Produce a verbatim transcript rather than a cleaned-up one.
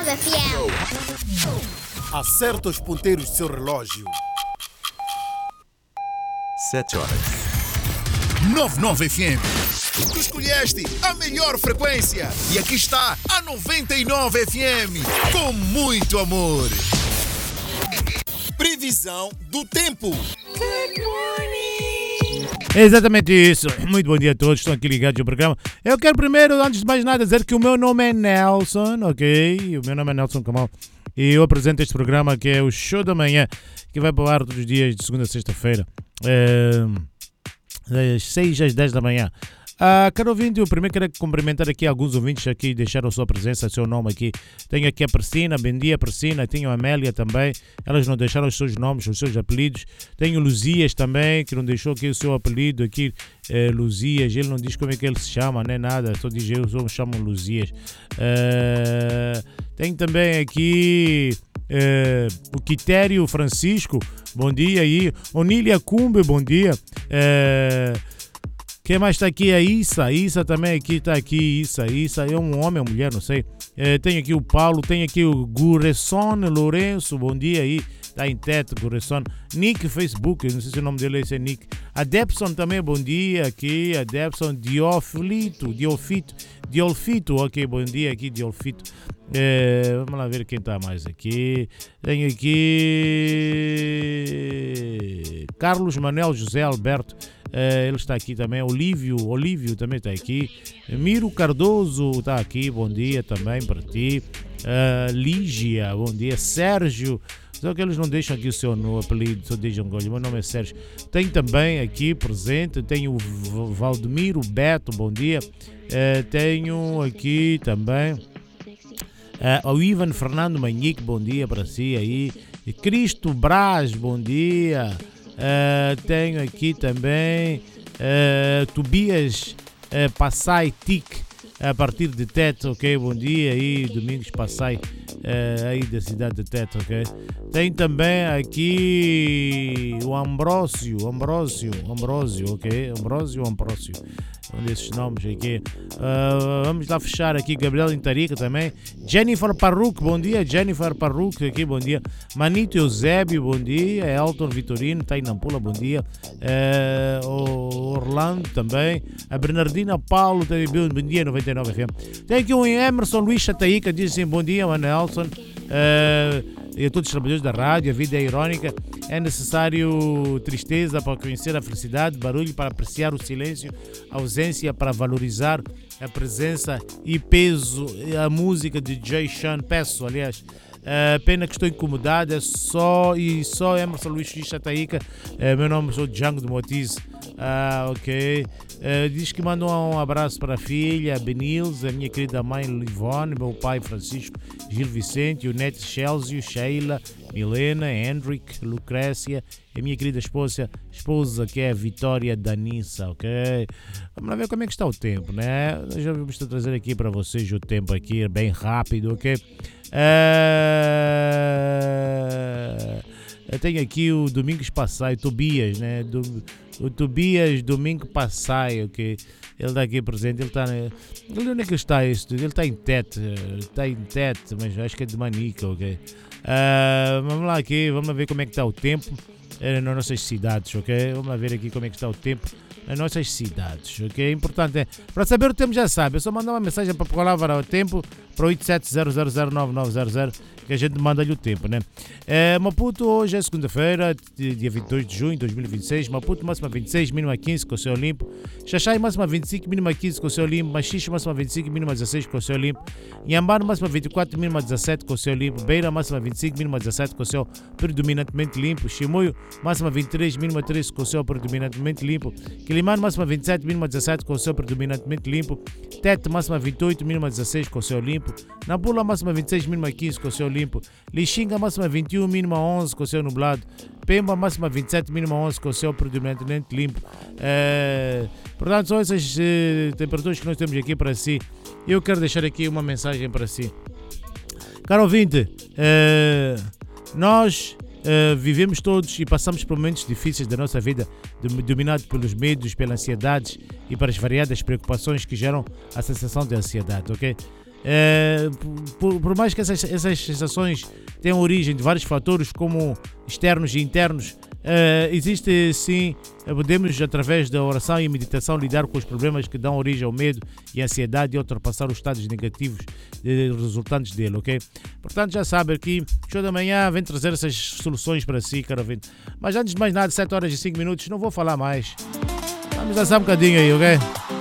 nove F M. Acerta os ponteiros do seu relógio. Sete horas. noventa e nove F M. Tu escolheste a melhor frequência. E aqui está a noventa e nove F M. Com muito amor. Previsão do tempo. Good morning. É exatamente isso. Muito bom dia a todos, estão aqui ligados ao programa. Eu quero primeiro, antes de mais nada, dizer que o meu nome é Nelson, ok? O meu nome é Nelson Kamal e eu apresento este programa que é o Show da Manhã, que vai para o ar todos os dias de segunda a sexta-feira, é, das seis às dez da manhã. Ah, caro ouvinte, eu primeiro quero cumprimentar aqui alguns ouvintes aqui, deixaram a sua presença, o seu nome aqui. Tenho aqui a Persina, bom dia Persina, tenho a Amélia também, elas não deixaram os seus nomes, os seus apelidos. Tenho o Luzias também, que não deixou aqui o seu apelido aqui, é, Luzias, ele não diz como é que ele se chama, nem nada, só diz eu, só me chamo Luzias. É, tenho também aqui é, o Quitério Francisco, bom dia aí. Onília Cumbe, bom dia. É, Quem mais está aqui? A Issa. Issa também aqui está aqui. Issa. Issa é um homem ou mulher, não sei. É, tem aqui o Paulo. Tem aqui o Guresson Lourenço. Bom dia aí. Está em teto, Guresson. Nick Facebook. Não sei se o nome dele é esse Nick. A Debson também. Bom dia aqui. A Debson Dioflito. Diofito. Diolfito. Ok, bom dia aqui. Diolfito. É, vamos lá ver quem está mais aqui. Tenho aqui Carlos Manuel José Alberto. Uh, ele está aqui também. Olívio, Olívio também está aqui. Miro Cardoso está aqui, bom dia também para ti. Uh, Lígia, bom dia. Sérgio, só que eles não deixam aqui o seu no apelido, só deixam o meu nome é Sérgio. Tem também aqui presente, tenho o Valdemiro Beto, bom dia. Uh, tenho aqui também uh, o Ivan Fernando Manhique, bom dia para si aí. Cristo Braz, bom dia. Uh, tenho aqui também uh, Tobias uh, Passai Tic a partir de Teto, ok? Bom dia aí, Domingos Passai uh, aí da cidade de Teto, ok? Tem também aqui o Ambrósio, Ambrósio, Ambrósio, ok? Ambrósio ou Ambrósio? Um desses nomes aqui. Uh, vamos lá fechar aqui. Gabriel Intarica também. Jennifer Parruc, bom dia. Jennifer Parruc aqui, bom dia. Manito Eusébio, bom dia. Elton Vitorino, está em Nampula, bom dia. Uh, o Orlando também. A Bernardina Paulo, bom dia, noventa e nove F M. Tem aqui o Emerson Luís Chataíca, diz assim, bom dia, Manelson. Uh, e a todos os trabalhadores da rádio, a vida é irónica, é necessário tristeza para conhecer a felicidade, barulho para apreciar o silêncio, ausência para valorizar a presença e peso, a música de Jay Sean, peço, aliás. Uh, pena que estou incomodado, é só e só Emerson Luís Chataíca. Uh, meu nome sou Django de Motiz. Ah, ok. Uh, diz que manda um abraço para a filha, a Benilze, a minha querida mãe Livone, meu pai Francisco, Gil Vicente, o neto Chelsea, Sheila, Milena, Hendrik, Lucrécia, a minha querida esposa, esposa que é a Vitória Danissa, ok? Vamos lá ver como é que está o tempo, né? Eu já vamos trazer aqui para vocês o tempo aqui, bem rápido, ok? Uh... Eu tenho aqui o Domingos Passai, Tobias, né? Do, o Tobias Domingo Passai, ok? Ele está aqui presente, ele está... Ele, onde é que ele está? Isso? Ele está em Tete, está em Tete, mas acho que é de Manica, ok? Uh, vamos lá aqui, vamos ver como é que está o tempo uh, nas nossas cidades, ok? Vamos lá ver aqui como é que está o tempo nas nossas cidades, ok? Importante é, para saber o tempo já sabe, é só mandar uma mensagem para a palavra o tempo para oito sete zero zero zero nove nove zero zero que a gente manda-lhe o tempo, né? É, Maputo, hoje é segunda-feira, dia vinte e dois de junho de dois mil e vinte e seis. Maputo, máxima vinte e seis, mínima quinze, com o céu limpo. Xaxai, máxima vinte e cinco, mínima quinze, com o céu limpo. Machixe, máxima vinte e cinco, mínima dezesseis, com o céu limpo. Inhambane, máxima vinte e quatro, mínima dezessete, com o céu limpo. Beira, máxima vinte e cinco, mínima dezessete, com o céu predominantemente limpo. Chimoio, máxima vinte e três, mínima treze, com o céu predominantemente limpo. Quilimane, máxima vinte e sete, mínima dezessete, com o céu predominantemente limpo. Tete, máxima vinte e oito, mínima dezesseis, com o céu limpo. Nampula, máxima vinte e seis, mínima quinze, com o céu limpo. Lixinga, máxima vinte e um, mínima onze, com o céu nublado. Pemba, máxima vinte e sete, mínima onze, com o céu predominantemente limpo. Uh, portanto, são essas uh, temperaturas que nós temos aqui para si. Eu quero deixar aqui uma mensagem para si. Caro ouvinte, uh, nós uh, vivemos todos e passamos por momentos difíceis da nossa vida, dominados pelos medos, pelas ansiedades e pelas variadas preocupações que geram a sensação de ansiedade, ok? É, por, por mais que essas, essas sensações tenham origem de vários fatores, como externos e internos, é, existe sim, podemos através da oração e meditação lidar com os problemas que dão origem ao medo e ansiedade e ultrapassar os estados negativos eh, resultantes dele, ok? Portanto, já sabe aqui, show da manhã vem trazer essas soluções para si, caro ouvinte. Mas antes de mais nada, sete horas e cinco minutos, não vou falar mais. Vamos dançar um bocadinho aí, ok?